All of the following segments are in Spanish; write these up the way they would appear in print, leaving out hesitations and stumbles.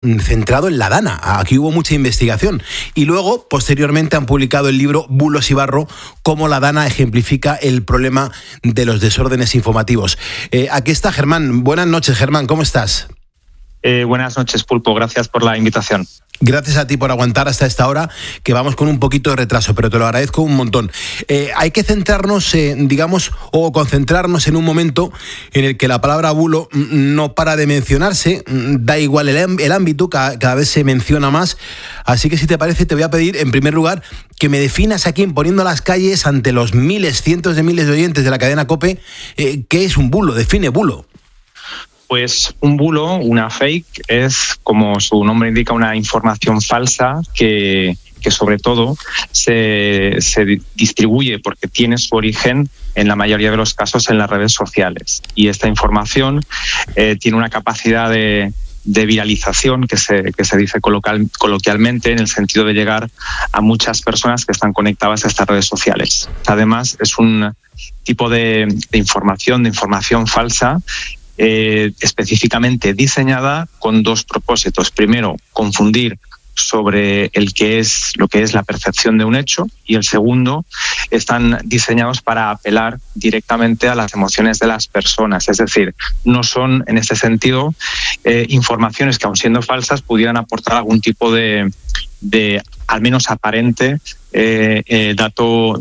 centrado en la Dana. Aquí hubo mucha investigación. Y luego, posteriormente, han publicado el libro Bulos y Barro, cómo la Dana ejemplifica el problema de los desórdenes informativos. Aquí está Germán. Buenas noches, Germán. ¿Cómo estás? Buenas noches, Pulpo. Gracias por la invitación. Gracias a ti por aguantar hasta esta hora, que vamos con un poquito de retraso, pero te lo agradezco un montón. Hay que centrarnos, o concentrarnos en un momento en el que la palabra bulo no para de mencionarse, da igual el ámbito, cada vez se menciona más. Así que si te parece, te voy a pedir, en primer lugar, que me definas aquí, poniendo las calles ante los cientos de miles de oyentes de la cadena COPE, ¿qué es un bulo? Define bulo. Pues un bulo, una fake, es, como su nombre indica, una información falsa que sobre todo se distribuye porque tiene su origen, en la mayoría de los casos, en las redes sociales. Y esta información tiene una capacidad de viralización que se dice coloquialmente, en el sentido de llegar a muchas personas que están conectadas a estas redes sociales. Además, es un tipo de información falsa específicamente diseñada con dos propósitos. Primero, confundir sobre lo que es la percepción de un hecho, y el segundo, están diseñados para apelar directamente a las emociones de las personas. Es decir, no son, en este sentido, informaciones que, aun siendo falsas, pudieran aportar algún tipo de al menos aparente dato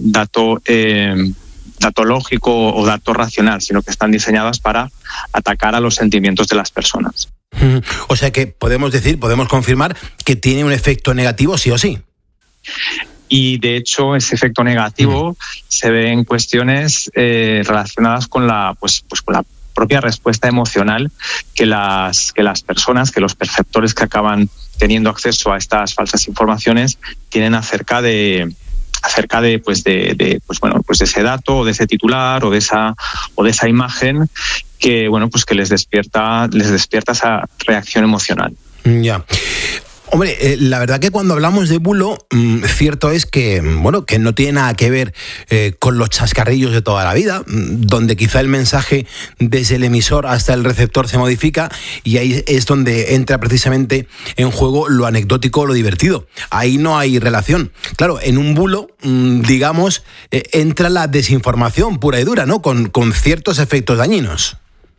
lógico o dato racional, sino que están diseñadas para atacar a los sentimientos de las personas. O sea que podemos confirmar que tiene un efecto negativo sí o sí. Y de hecho ese efecto negativo se ve en cuestiones relacionadas con la propia respuesta emocional que las personas, que los perceptores que acaban teniendo acceso a estas falsas informaciones tienen acerca de ese dato, o de ese titular, o de esa imagen que les despierta esa reacción emocional. Ya. Hombre, la verdad que cuando hablamos de bulo, cierto es que no tiene nada que ver con los chascarrillos de toda la vida, donde quizá el mensaje desde el emisor hasta el receptor se modifica, y ahí es donde entra precisamente en juego lo anecdótico o lo divertido. Ahí no hay relación. Claro, en un bulo, entra la desinformación pura y dura, ¿no? Con ciertos efectos dañinos.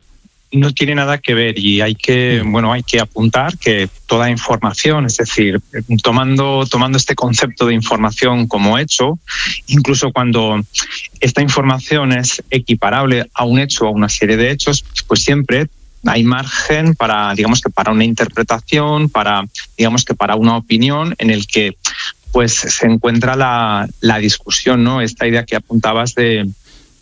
No tiene nada que ver, y hay que apuntar que toda información, es decir, tomando este concepto de información como hecho, incluso cuando esta información es equiparable a un hecho o a una serie de hechos, pues siempre hay margen para una interpretación, para una opinión, en el que pues se encuentra la discusión, ¿no? Esta idea que apuntabas del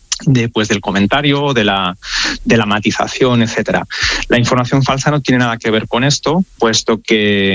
comentario, de la matización, etcétera. La información falsa no tiene nada que ver con esto, puesto que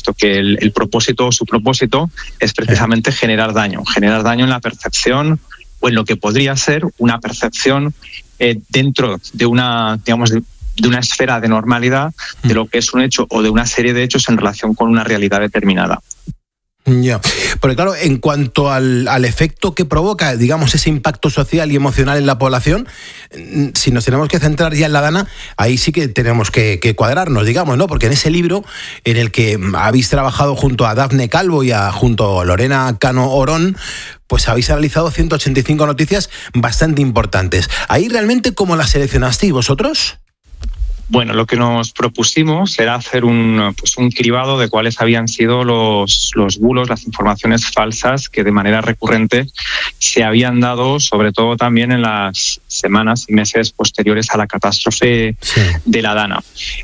el propósito o su propósito es precisamente generar daño en la percepción, o en lo que podría ser una percepción dentro de una esfera de normalidad de lo que es un hecho o de una serie de hechos en relación con una realidad determinada. Ya, porque claro, en cuanto al efecto que provoca, ese impacto social y emocional en la población, si nos tenemos que centrar ya en la Dana, ahí sí que tenemos que cuadrarnos, ¿no? Porque en ese libro, en el que habéis trabajado junto a Dafne Calvo y junto a Lorena Cano Orón, pues habéis analizado 185 noticias bastante importantes. Ahí realmente, ¿cómo las seleccionasteis vosotros? Bueno, lo que nos propusimos era hacer un cribado de cuáles habían sido los bulos, las informaciones falsas que de manera recurrente se habían dado, sobre todo también en las semanas y meses posteriores a la catástrofe de la Dana.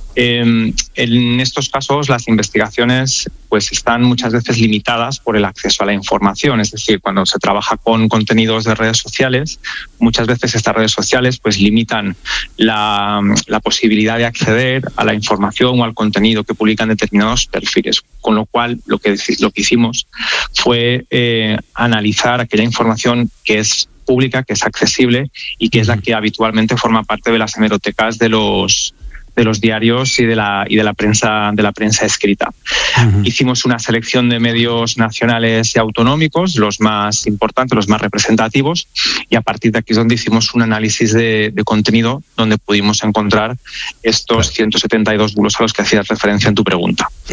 En estos casos las investigaciones pues están muchas veces limitadas por el acceso a la información, es decir, cuando se trabaja con contenidos de redes sociales, muchas veces estas redes sociales pues limitan la posibilidad de acceder a la información o al contenido que publican determinados perfiles, con lo cual lo que hicimos fue analizar aquella información que es pública, que es accesible y que es la que habitualmente forma parte de las hemerotecas de los los diarios y de la prensa escrita. Hicimos una selección de medios nacionales y autonómicos, los más importantes, los más representativos, y a partir de aquí es donde hicimos un análisis de contenido donde pudimos encontrar estos 172 bulos a los que hacías referencia en tu pregunta.